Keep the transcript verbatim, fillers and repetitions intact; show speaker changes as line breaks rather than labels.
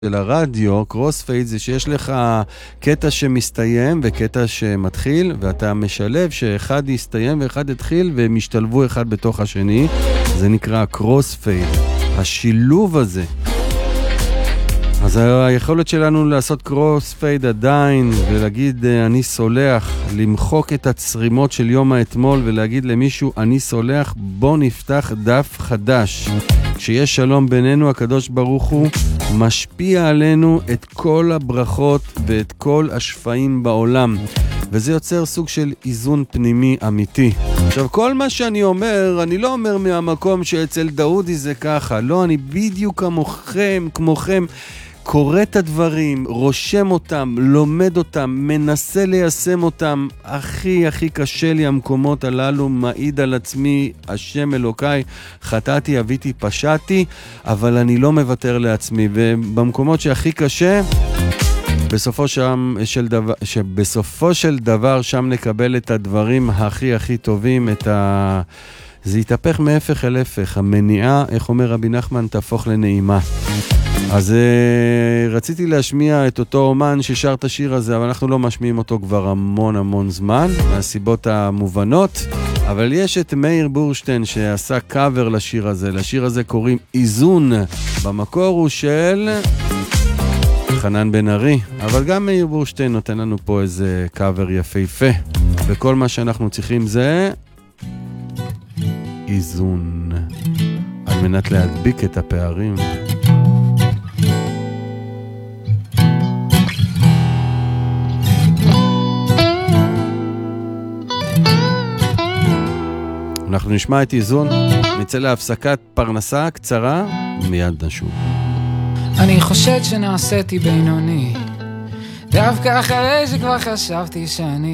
של הרדיו, קרוספייד, זה שיש לך קטע שמסתיים וקטע שמתחיל, ואתה משלב שאחד יסתיים ואחד יתחיל, והם ישתלבו אחד בתוך השני. זה נקרא קרוספייד. השילוב הזה. אז היכולת שלנו לעשות קרוספייד עדיין, ולהגיד אני סולח, למחוק את הצרימות של יום האתמול, ולהגיד למישהו אני סולח, בוא נפתח דף חדש. כשיש שלום בינינו, הקדוש ברוך הוא משפיע עלינו את כל הברכות ואת כל השפעים בעולם. וזה יוצר סוג של איזון פנימי אמיתי. עכשיו, כל מה שאני אומר, אני לא אומר מהמקום שאצל דאודי זה ככה. לא, אני בדיוק כמוכם, כמוכם, קורא את הדברים, רושם אותם, לומד אותם, מנסה ליישם אותם. הכי הכי קשה לי המקומות הללו, מעיד על עצמי, השם אלוקיי, חטאתי, אביתי, פשעתי, אבל אני לא מוותר לעצמי. ובמקומות שהכי קשה, בסופו שם של דבר, שבסופו של דבר שם נקבל את הדברים הכי הכי טובים, את ה... זה יתהפך מהפך אל הפך. המניעה, איך אומר רבי נחמן, תהפוך לנעימה. אז uh, רציתי להשמיע את אותו אומן ששר את השיר הזה, אבל אנחנו לא משמיעים אותו כבר המון המון זמן, מהסיבות המובנות. אבל יש את מאיר בורשטיין שעשה קאבר לשיר הזה. לשיר הזה קוראים איזון. במקור הוא של חנן בן ארי, אבל גם מאיר בורשטיין נותן לנו פה איזה קאבר יפהפה. וכל מה שאנחנו צריכים זה איזון, על מנת להדביק את הפערים. אנחנו נשמע את איזון, נצא להפסקת פרנסה קצרה, מיד נשוב.
אני חושד שנעשיתי בינוני, דווקא אחרי שכבר חשבתי שאני